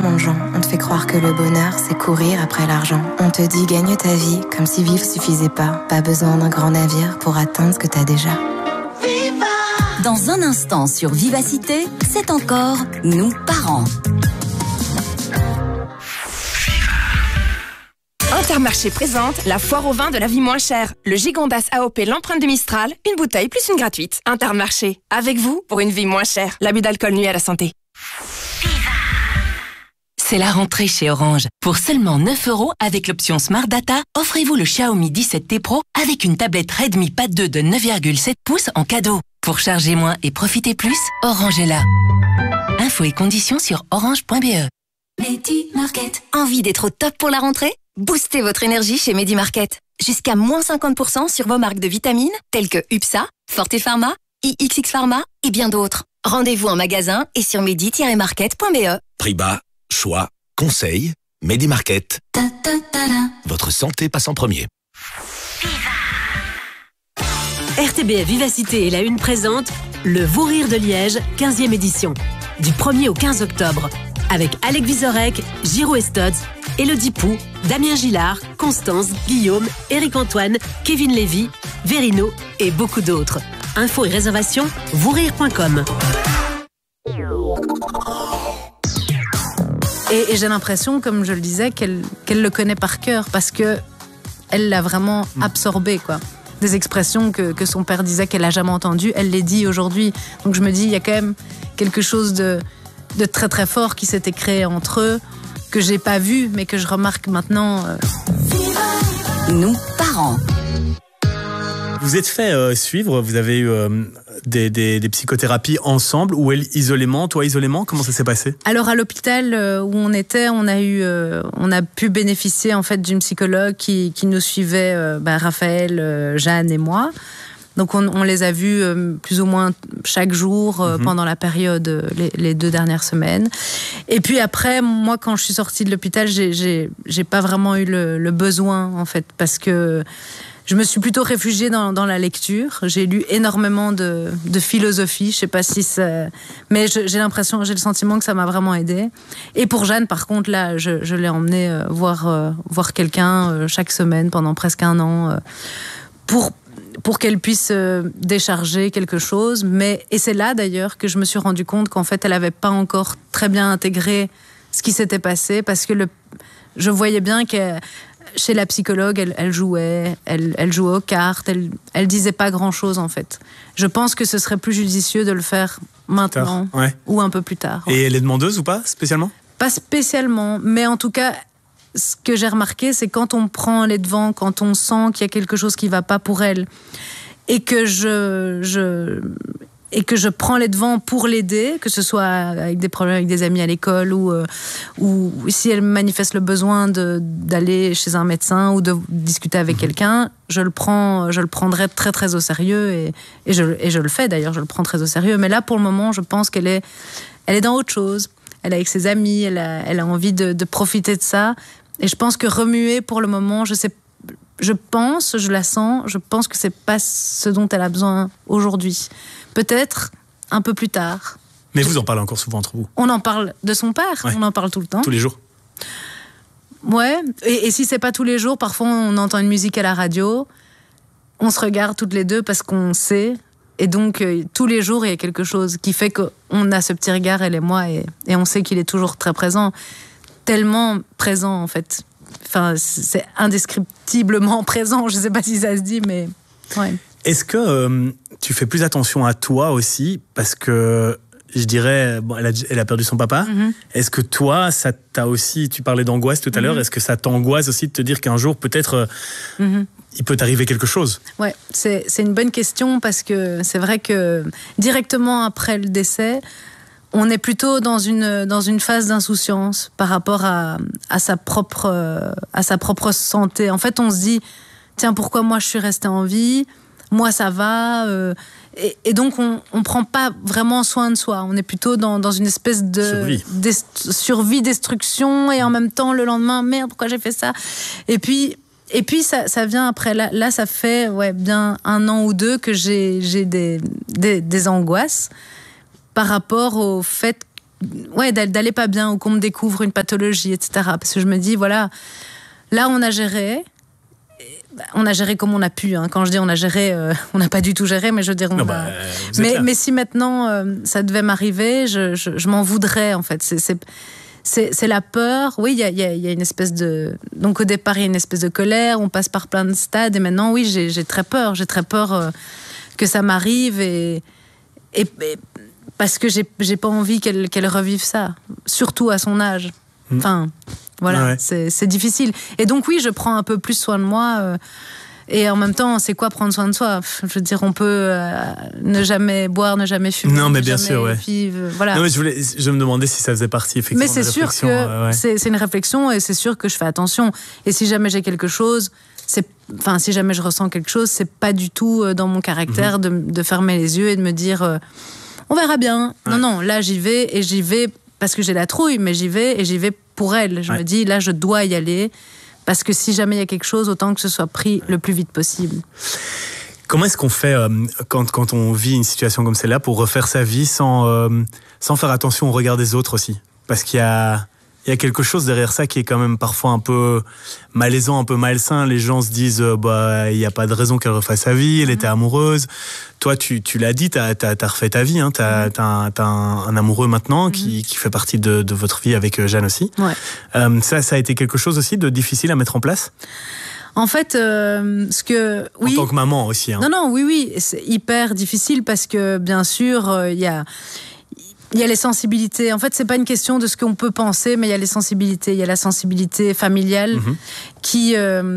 Mangeant, on te fait croire que le bonheur, c'est courir après l'argent. On te dit gagne ta vie, comme si vivre suffisait pas. Pas besoin d'un grand navire pour atteindre ce que t'as déjà. Dans un instant sur Vivacité, c'est encore nous parents. Intermarché présente la foire au vin de la vie moins chère. Le Gigondas AOP l'empreinte de Mistral, une bouteille plus une gratuite. Intermarché, avec vous pour une vie moins chère. L'abus d'alcool nuit à la santé. C'est la rentrée chez Orange. Pour seulement 9 € avec l'option Smart Data, offrez-vous le Xiaomi 17T Pro avec une tablette Redmi Pad 2 de 9,7 pouces en cadeau. Pour charger moins et profiter plus, Orange est là. Infos et conditions sur orange.be. Medi-Market. Envie d'être au top pour la rentrée? Boostez votre énergie chez Medi-Market. Jusqu'à moins 50% sur vos marques de vitamines telles que UPSA, Forte Pharma, IXX Pharma et bien d'autres. Rendez-vous en magasin et sur medi-market.be. Prix bas, choix, conseil, Medi-Market. Votre santé passe en premier. RTBF Vivacité et la Une présente le Vous Rire de Liège, 15e édition. Du 1er au 15 octobre. Avec Alec Vizorek, Giro Estods, Élodie Pou, Damien Gillard, Constance, Guillaume, Éric-Antoine, Kevin Lévy, Verino et beaucoup d'autres. Infos et réservations, vousrire.com. Et j'ai l'impression, comme je le disais, qu'elle le connaît par cœur parce que elle l'a vraiment absorbé, quoi. Des expressions que son père disait qu'elle n'a jamais entendues, elle les dit aujourd'hui. Donc je me dis, il y a quand même quelque chose de très très fort qui s'était créé entre eux, que j'ai pas vu, mais que je remarque maintenant. Nous, parents. Vous êtes fait suivre, vous avez eu des psychothérapies ensemble ou elle isolément, toi isolément, comment ça s'est passé? Alors à l'hôpital où on était, on a pu bénéficier en fait d'une psychologue qui nous suivait, Raphaël, Jeanne et moi. Donc on les a vus plus ou moins chaque jour pendant la période, les 2 dernières semaines. Et puis après, moi quand je suis sortie de l'hôpital, j'ai pas vraiment eu le besoin en fait, parce que je me suis plutôt réfugiée dans la lecture. J'ai lu énormément de philosophie. Je sais pas si ça, mais j'ai l'impression, j'ai le sentiment que ça m'a vraiment aidée. Et pour Jeanne, par contre, là, je l'ai emmenée voir quelqu'un chaque semaine pendant presque 1 an pour qu'elle puisse décharger quelque chose. Et c'est là d'ailleurs que je me suis rendu compte qu'en fait, elle avait pas encore très bien intégré ce qui s'était passé, parce que je voyais bien que chez la psychologue, elle jouait, elle jouait aux cartes, elle disait pas grand-chose en fait. Je pense que ce serait plus judicieux de le faire maintenant ou un peu plus tard. Et elle est demandeuse ou pas spécialement? Pas spécialement, mais en tout cas, ce que j'ai remarqué, c'est quand on prend les devants, quand on sent qu'il y a quelque chose qui va pas pour elle, et que je prends les devants pour l'aider, que ce soit avec des problèmes avec des amis à l'école ou si elle manifeste le besoin d'aller chez un médecin ou de discuter avec quelqu'un, je le prendrai très très au sérieux et je le fais d'ailleurs, je le prends très au sérieux. Mais là pour le moment, je pense qu'elle est dans autre chose. Elle est avec ses amis, elle a envie de profiter de ça. Et je pense que remuer pour le moment, je la sens, je pense que c'est pas ce dont elle a besoin aujourd'hui. Peut-être un peu plus tard. Mais vous en parlez encore souvent entre vous? On en parle de son père, on en parle tout le temps. Tous les jours? Ouais, et si c'est pas tous les jours, parfois on entend une musique à la radio, on se regarde toutes les deux parce qu'on sait, et donc tous les jours il y a quelque chose qui fait qu'on a ce petit regard, elle et moi, et on sait qu'il est toujours très présent, tellement présent en fait. Enfin, c'est indescriptiblement présent, je sais pas si ça se dit, mais ouais. Est-ce que tu fais plus attention à toi aussi, parce que je dirais, elle a perdu son papa. Est-ce que toi, ça t'a aussi, tu parlais d'angoisse tout à l'heure, est-ce que ça t'angoisse aussi de te dire qu'un jour peut-être il peut t'arriver quelque chose? Ouais, c'est une bonne question, parce que c'est vrai que directement après le décès, on est plutôt dans une phase d'insouciance par rapport à sa propre santé. En fait, on se dit, tiens, pourquoi moi je suis restée en vie? Moi ça va, et donc on prend pas vraiment soin de soi. On est plutôt dans une espèce de survie, destruction, et en même temps le lendemain, merde, pourquoi j'ai fait ça? Et puis ça vient après. Là ça fait bien 1 an ou 2 que j'ai des angoisses par rapport au fait d'aller pas bien ou qu'on me découvre une pathologie, etc. Parce que je me dis, voilà, là, on a géré comme on a pu. Hein. Quand je dis on a géré, on n'a pas du tout géré, mais je veux dire, mais si maintenant ça devait m'arriver, je m'en voudrais, en fait. C'est la peur. Oui, il y a une espèce de... Donc au départ, il y a une espèce de colère, on passe par plein de stades, et maintenant, oui, j'ai très peur. J'ai très peur que ça m'arrive, et parce que j'ai pas envie qu'elle revive ça, surtout à son âge. Enfin, voilà, c'est difficile. Et donc oui, je prends un peu plus soin de moi. Et en même temps, c'est quoi prendre soin de soi ? Je veux dire, on peut ne jamais boire, ne jamais fumer. Non, mais bien sûr, vivre, voilà. Non, mais je me demandais si ça faisait partie, effectivement, mais c'est sûr que c'est une réflexion, et c'est sûr que je fais attention. Et si jamais j'ai quelque chose, si jamais je ressens quelque chose, c'est pas du tout dans mon caractère de fermer les yeux et de me dire on verra bien. Ouais. Non, là j'y vais parce que j'ai la trouille, mais j'y vais pour elle. Je me dis, là je dois y aller. Parce que si jamais il y a quelque chose, autant que ce soit pris le plus vite possible. Comment est-ce qu'on fait quand on vit une situation comme celle-là pour refaire sa vie sans faire attention au regard des autres aussi ? Parce qu'il y a quelque chose derrière ça qui est quand même parfois un peu malaisant, un peu malsain. Les gens se disent il n'y a pas de raison qu'elle refasse sa vie, elle était amoureuse. Toi, tu l'as dit, t'as refait ta vie, hein, t'as un amoureux maintenant qui fait partie de votre vie avec Jeanne aussi. Ouais. Ça a été quelque chose aussi de difficile à mettre en place ? En fait, oui. En tant que maman aussi. Hein. Non, oui, c'est hyper difficile parce que bien sûr, il y a les sensibilités. En fait, c'est pas une question de ce qu'on peut penser, mais il y a les sensibilités. Il y a la sensibilité familiale qui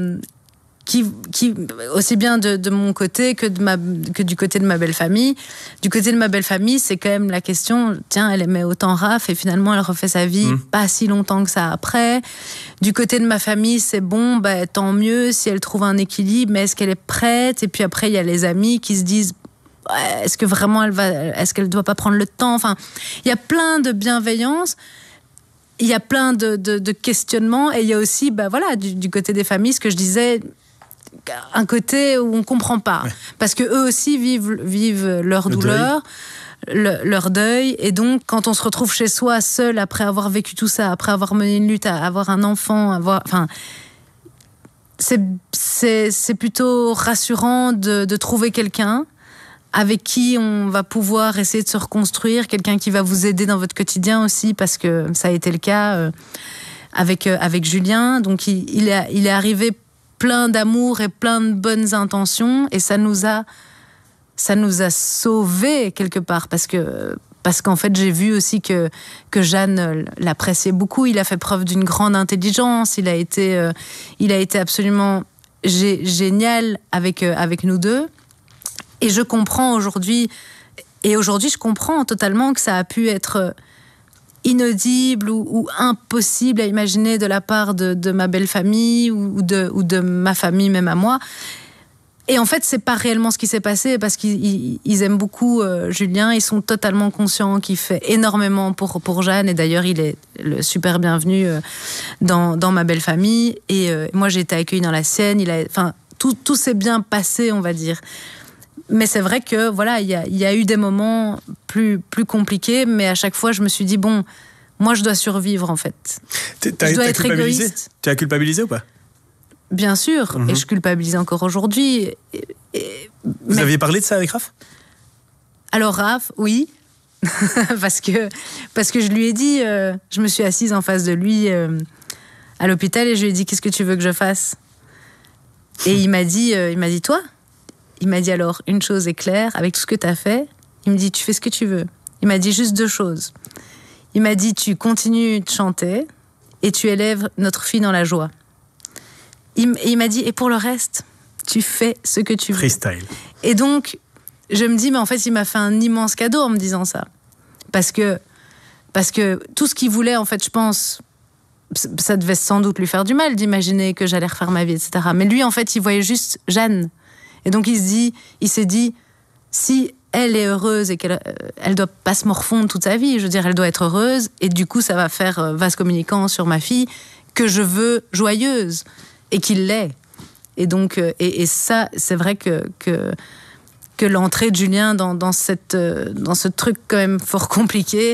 aussi bien de mon côté que du côté de ma belle famille. Du côté de ma belle famille, c'est quand même la question, tiens, elle aimait autant Raph et finalement elle refait sa vie pas si longtemps que ça après. Du côté de ma famille, c'est bon, tant mieux si elle trouve un équilibre, mais est-ce qu'elle est prête ? Et puis après, il y a les amis qui se disent, est-ce que vraiment est-ce qu'elle doit pas prendre le temps ? Enfin, il y a plein de bienveillance. Il y a plein de questionnements, et il y a aussi, du côté des familles, ce que je disais, un côté où on comprend pas, parce que eux aussi vivent leur douleur, leur deuil, et donc quand on se retrouve chez soi seul après avoir vécu tout ça, après avoir mené une lutte, avoir un enfant, c'est plutôt rassurant de trouver quelqu'un avec qui on va pouvoir essayer de se reconstruire, quelqu'un qui va vous aider dans votre quotidien aussi, parce que ça a été le cas avec Julien. Donc il est arrivé plein d'amour et plein de bonnes intentions, et ça nous a sauvés quelque part, parce qu'en fait j'ai vu aussi que Jeanne l'appréciait beaucoup. Il a fait preuve d'une grande intelligence, il a été absolument génial avec nous deux, et je comprends aujourd'hui je comprends totalement que ça a pu être inaudible ou impossible à imaginer de la part de ma belle famille ou de ma famille, même à moi. Et en fait, c'est pas réellement ce qui s'est passé, parce qu'ils aiment beaucoup Julien, ils sont totalement conscients qu'il fait énormément pour Jeanne, et d'ailleurs il est le super bienvenu dans ma belle famille, et moi j'ai été accueillie dans la sienne, tout s'est bien passé, on va dire. Mais c'est vrai que voilà, il y a eu des moments plus compliqués, mais à chaque fois je me suis dit moi je dois survivre, en fait. Je dois être égoïste. Tu as culpabilisé ou pas ? Bien sûr, et je culpabilise encore aujourd'hui. Vous aviez parlé de ça avec Raph ? Alors Raph, oui, parce que je lui ai dit, je me suis assise en face de lui à l'hôpital, et je lui ai dit, qu'est-ce que tu veux que je fasse ? Et il m'a dit toi ? Il m'a dit, alors, une chose est claire, avec tout ce que tu as fait, il me dit, tu fais ce que tu veux. Il m'a dit juste 2 choses. Il m'a dit, tu continues de chanter et tu élèves notre fille dans la joie. Il m'a dit, et pour le reste, tu fais ce que tu veux. Freestyle. Et donc, je me dis, mais en fait, il m'a fait un immense cadeau en me disant ça. Parce que tout ce qu'il voulait, en fait, je pense, ça devait sans doute lui faire du mal d'imaginer que j'allais refaire ma vie, etc. Mais lui, en fait, il voyait juste Jeanne. Et donc il s'est dit, si elle est heureuse et qu'elle doit pas se morfondre toute sa vie, je veux dire, elle doit être heureuse, et du coup ça va faire vase communicant sur ma fille que je veux joyeuse, et qu'il l'est. Et donc et ça, c'est vrai que l'entrée de Julien dans ce truc quand même fort compliqué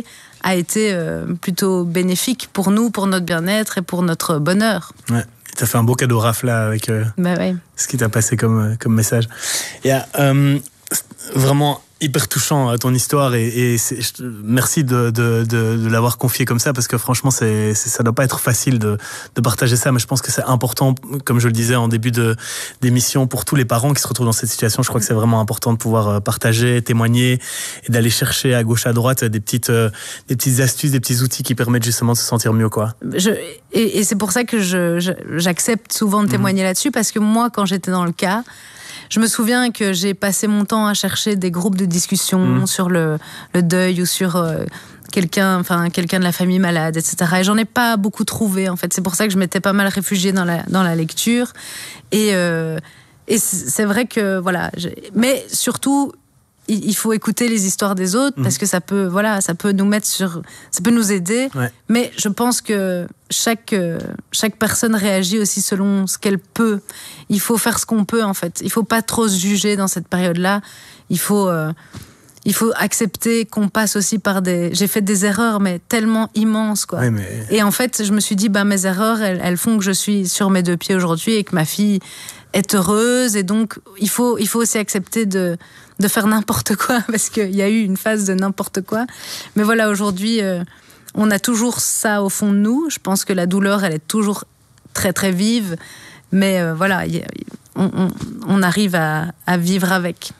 a été plutôt bénéfique pour nous, pour notre bien-être et pour notre bonheur. Ouais. T'as fait un beau cadeau Raph là avec ce qui t'a passé comme message. Il y a vraiment hyper touchant ton histoire et merci de l'avoir confié comme ça parce que franchement ça doit pas être facile de partager ça, mais je pense que c'est important, comme je le disais en début d'émission, pour tous les parents qui se retrouvent dans cette situation. Je crois que c'est vraiment important de pouvoir partager, témoigner et d'aller chercher à gauche à droite des petites astuces, des petits outils qui permettent justement de se sentir mieux, quoi. Et c'est pour ça que j'accepte souvent de témoigner là-dessus, parce que moi, quand j'étais dans le cas, je me souviens que j'ai passé mon temps à chercher des groupes de discussion sur le deuil ou sur quelqu'un de la famille malade, etc. Et j'en ai pas beaucoup trouvé, en fait. C'est pour ça que je m'étais pas mal réfugiée dans la lecture. Et c'est vrai que, voilà. Mais surtout, il faut écouter les histoires des autres, parce que ça peut nous mettre ça peut nous aider. Ouais. Mais je pense que chaque personne réagit aussi selon ce qu'elle peut. Il faut faire ce qu'on peut, en fait. Il faut pas trop se juger dans cette période-là. Il faut accepter qu'on passe aussi par j'ai fait des erreurs, mais tellement immenses, quoi. Ouais, mais... Et en fait, je me suis dit, mes erreurs, elles font que je suis sur mes 2 pieds aujourd'hui et que ma fille est heureuse. Et donc, il faut aussi accepter de faire n'importe quoi, parce qu'il y a eu une phase de n'importe quoi. Mais voilà, aujourd'hui, on a toujours ça au fond de nous. Je pense que la douleur, elle est toujours très, très vive. Mais voilà, on arrive à vivre avec.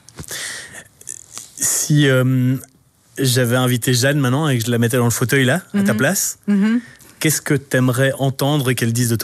Si j'avais invité Jeanne maintenant et que je la mettais dans le fauteuil là, à ta place, qu'est-ce que t'aimerais entendre et qu'elle dise de toi ?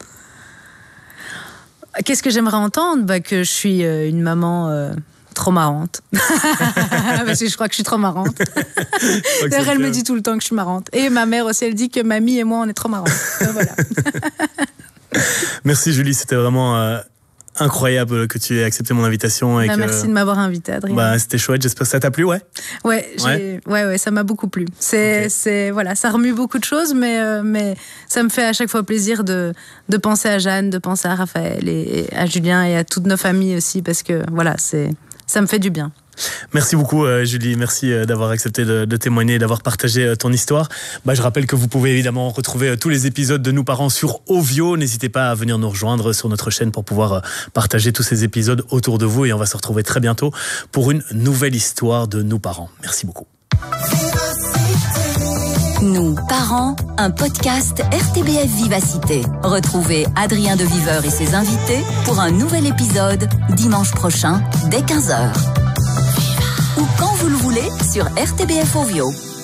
Qu'est-ce que j'aimerais entendre ? Que je suis une maman trop marrante. Parce que je crois que je suis trop marrante. D'ailleurs, elle me dit tout le temps que je suis marrante. Et ma mère aussi, elle dit que mamie et moi, on est trop marrantes. Voilà. Merci Julie, c'était vraiment incroyable que tu aies accepté mon invitation. Et merci de m'avoir invitée, Adrien. C'était chouette, j'espère que ça t'a plu, ouais. Ouais, ça m'a beaucoup plu. Voilà, ça remue beaucoup de choses, mais ça me fait à chaque fois plaisir de penser à Jeanne, de penser à Raphaël et à Julien et à toutes nos familles aussi, parce que voilà, ça me fait du bien. Merci beaucoup Julie, merci d'avoir accepté de témoigner et d'avoir partagé ton histoire. Je rappelle que vous pouvez évidemment retrouver tous les épisodes de Nous Parents sur Ovio. N'hésitez pas à venir nous rejoindre sur notre chaîne pour pouvoir partager tous ces épisodes autour de vous, et on va se retrouver très bientôt pour une nouvelle histoire de Nous Parents. Merci beaucoup. Nous Parents, un podcast RTBF Vivacité. Retrouvez Adrien Deviveur et ses invités pour un nouvel épisode dimanche prochain dès 15h. Ou quand vous le voulez sur RTBF Ovio.